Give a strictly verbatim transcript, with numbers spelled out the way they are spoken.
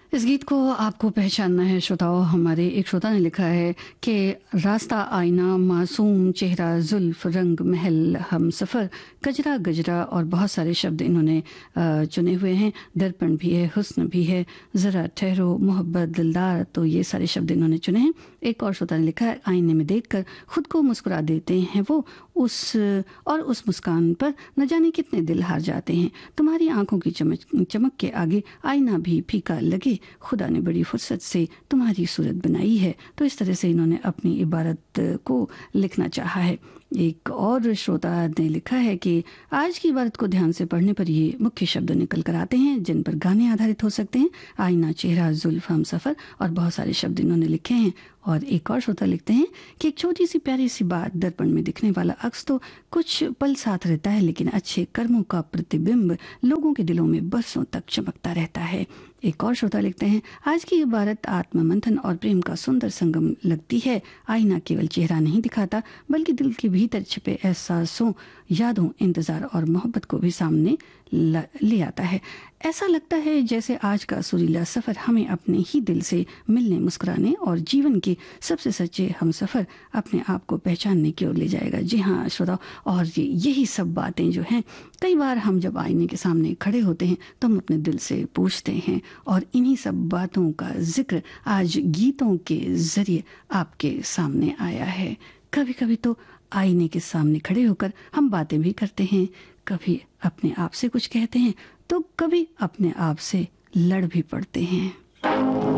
इस गीत को आपको पहचानना है श्रोताओं। हमारे एक श्रोता ने लिखा है कि रास्ता आईना, मासूम चेहरा, जुल्फ, रंग महल, हम सफ़र, गजरा गजरा और बहुत सारे शब्द इन्होंने चुने हुए हैं। दर्पण भी है, हुस्न भी है, ज़रा ठहरो, मोहब्बत, दिलदार, तो ये सारे शब्द इन्होंने चुने हैं। एक और श्रोता ने लिखा है, आईने में देखकर खुद को मुस्कुरा देते हैं वो, उस और उस मुस्कान पर न जाने कितने दिल हार जाते हैं। तुम्हारी आंखों की चमक चमक के आगे आईना भी फीका लगे, खुदा ने बड़ी फुर्सत से तुम्हारी सूरत बनाई है। तो इस तरह से इन्होंने अपनी इबारत को लिखना चाहा है। एक और श्रोता ने लिखा है कि आज की इबारत को ध्यान से पढ़ने पर ये मुख्य शब्द निकल कर आते हैं जिन पर गाने आधारित हो सकते हैं। आईना, चेहरा, जुल्फ, हम सफ़र और बहुत सारे शब्द इन्होंने लिखे हैं। और एक और श्रोता लिखते हैं कि एक छोटी सी प्यारी सी बात, दर्पण में दिखने वाला अक्स तो कुछ पल साथ रहता है, लेकिन अच्छे कर्मों का प्रतिबिंब लोगों के दिलों में बरसों तक चमकता रहता है। एक और श्रोता लिखते हैं, आज की इबारत आत्ममंथन और प्रेम का सुंदर संगम लगती है। आईना केवल चेहरा नहीं दिखाता, बल्कि दिल के भीतर छिपे एहसासों, यादों, इंतजार और मोहब्बत को भी सामने ले आता है। ऐसा लगता है जैसे आज का सुरीला सफ़र हमें अपने ही दिल से मिलने, मुस्कुराने और जीवन के सबसे सच्चे हम सफ़र अपने आप को पहचानने की ओर ले जाएगा। जी हाँ श्रोता, और ये यही सब बातें जो हैं, कई बार हम जब आईने के सामने खड़े होते हैं तो हम अपने दिल से पूछते हैं, और इन्हीं सब बातों का जिक्र आज गीतों के ज़रिए आपके सामने आया है। कभी कभी तो आईने के सामने खड़े होकर हम बातें भी करते हैं, कभी अपने आप से कुछ कहते हैं, तो कभी अपने आप से लड़ भी पड़ते हैं।